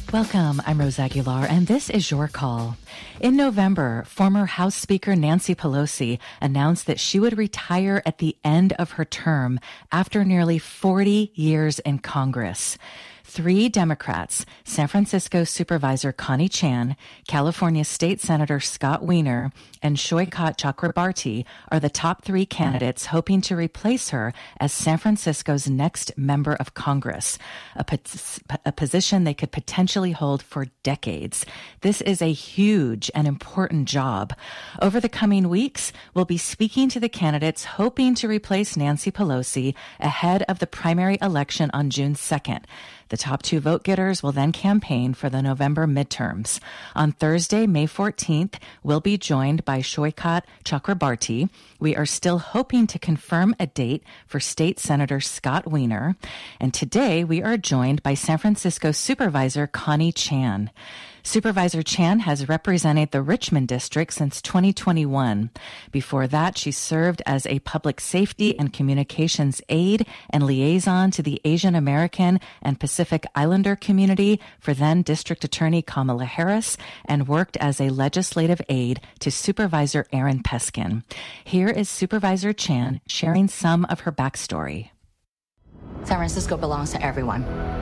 Welcome, I'm Rose Aguilar, and this is Your Call. In November, former House Speaker Nancy Pelosi announced that she would retire at the end of her term after nearly 40 years in Congress. 3 Democrats, San Francisco Supervisor Connie Chan, California State Senator Scott Wiener, and Shoykat Chakrabarti are the top 3 candidates hoping to replace her as San Francisco's next member of Congress, a position they could potentially hold for decades. This is a huge and important job. Over the coming weeks, we'll be speaking to the candidates hoping to replace Nancy Pelosi ahead of the primary election on June 2nd. The top 2 vote-getters will then campaign for the November midterms. On Thursday, May 14th, we'll be joined by Shoykat Chakrabarti. We are still hoping to confirm a date for State Senator Scott Wiener. And today, we are joined by San Francisco Supervisor Connie Chan. Supervisor Chan has represented the Richmond District since 2021. Before that, she served as a public safety and communications aide and liaison to the Asian American and Pacific Islander community for then District Attorney Kamala Harris, and worked as a legislative aide to Supervisor Aaron Peskin. Here is Supervisor Chan sharing some of her backstory. San Francisco belongs to everyone,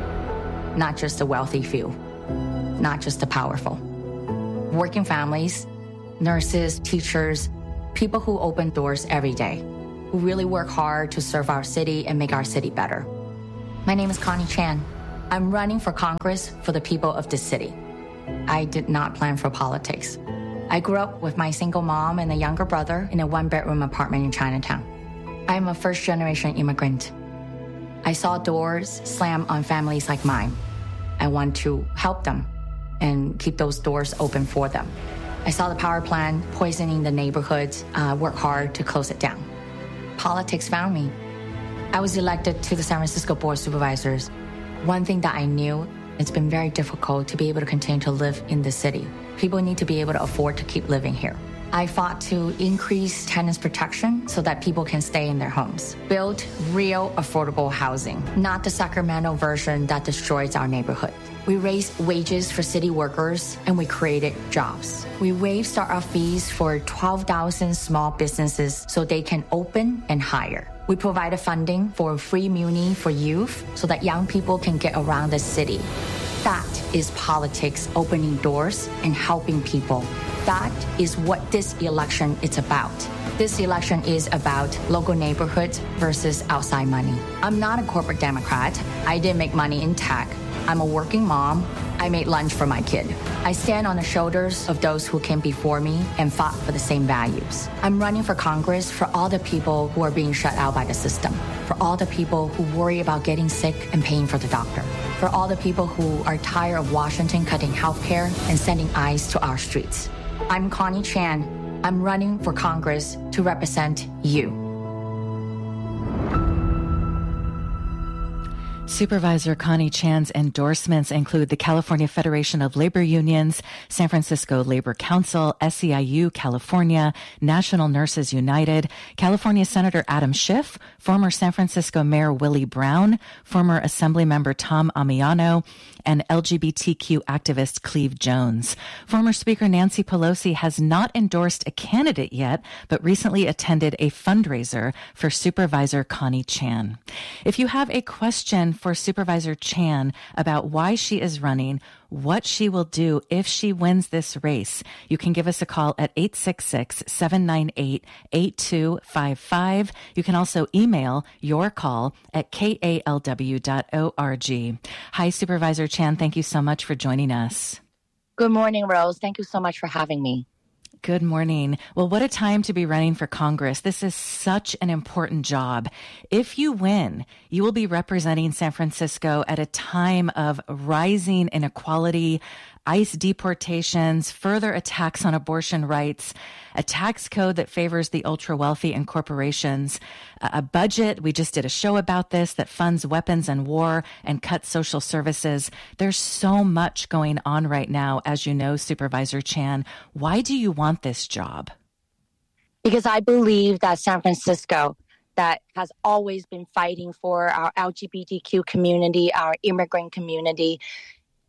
not just the wealthy few. Not just the powerful. Working families, nurses, teachers, people who open doors every day, who really work hard to serve our city and make our city better. My name is Connie Chan. I'm running for Congress for the people of this city. I did not plan for politics. I grew up with my single mom and a younger brother in a 1-bedroom apartment in Chinatown. I'm a first-generation immigrant. I saw doors slam on families like mine. I want to help them and keep those doors open for them. I saw the power plant poisoning the neighborhoods, work hard to close it down. Politics found me. I was elected to the San Francisco Board of Supervisors. One thing that I knew, it's been very difficult to be able to continue to live in the city. People need to be able to afford to keep living here. I fought to increase tenants' protection so that people can stay in their homes. Build real affordable housing, not the Sacramento version that destroys our neighborhood. We raised wages for city workers and we created jobs. We waived startup fees for 12,000 small businesses so they can open and hire. We provided funding for free muni for youth so that young people can get around the city. That is politics opening doors and helping people. That is what this election is about. This election is about local neighborhoods versus outside money. I'm not a corporate Democrat. I didn't make money in tech. I'm a working mom. I made lunch for my kid. I stand on the shoulders of those who came before me and fought for the same values. I'm running for Congress for all the people who are being shut out by the system, for all the people who worry about getting sick and paying for the doctor, for all the people who are tired of Washington cutting healthcare and sending ICE to our streets. I'm Connie Chan. I'm running for Congress to represent you. Supervisor Connie Chan's endorsements include the California Federation of Labor Unions, San Francisco Labor Council, SEIU California, National Nurses United, California Senator Adam Schiff, former San Francisco Mayor Willie Brown, former Assemblymember Tom Amiano, and LGBTQ activist Cleve Jones. Former Speaker Nancy Pelosi has not endorsed a candidate yet, but recently attended a fundraiser for Supervisor Connie Chan. If you have a question for Supervisor Chan about why she is running, what she will do if she wins this race, you can give us a call at 866-798-8255. You can also email your call at kalw.org. Hi, Supervisor Chan. Thank you so much for joining us. Good morning, Rose. Thank you so much for having me. Good morning. Well, what a time to be running for Congress. This is such an important job. If you win, you will be representing San Francisco at a time of rising inequality, ICE deportations, further attacks on abortion rights, a tax code that favors the ultra-wealthy and corporations, a budget, we just did a show about this, that funds weapons and war and cuts social services. There's so much going on right now, as you know, Supervisor Chan. Why do you want this job? Because I believe that San Francisco, that has always been fighting for our LGBTQ community, our immigrant community,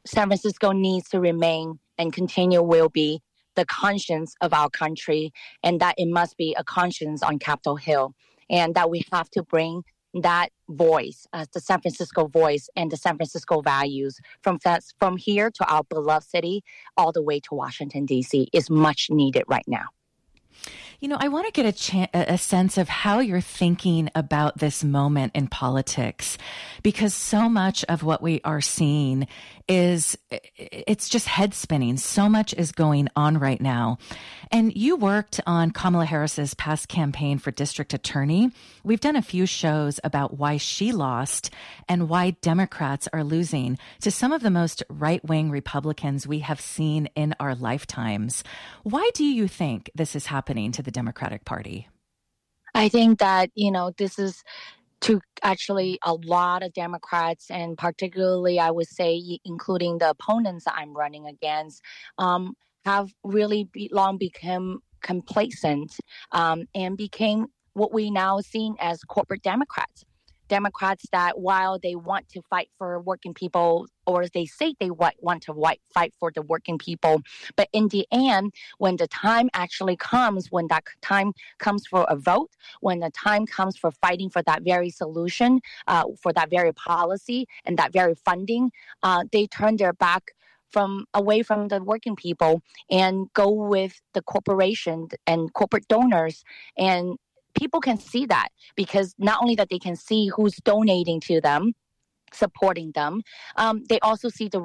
San Francisco needs to remain and continue will be the conscience of our country, and that it must be a conscience on Capitol Hill, and that we have to bring that voice, the San Francisco voice and the San Francisco values from here to our beloved city all the way to Washington, D.C. is much needed right now. You know, I want to get a sense of how you're thinking about this moment in politics, because so much of what we are seeing it's just head spinning. So much is going on right now. And you worked on Kamala Harris's past campaign for district attorney. We've done a few shows about why she lost and why Democrats are losing to some of the most right-wing Republicans we have seen in our lifetimes. Why do you think this is happening to the Democratic Party? I think that, this is to actually a lot of Democrats, and particularly, I would say, including the opponents that I'm running against, have really long become complacent and became what we now seen as corporate Democrats. Democrats that while they want to fight for working people, or they say they want to fight for the working people, but in the end, when the time actually comes, when that time comes for a vote, when the time comes for fighting for that very solution, for that very policy and that very funding, they turn their back away from the working people and go with the corporation and corporate donors. And people can see that, because not only that they can see who's donating to them, supporting them, they also see the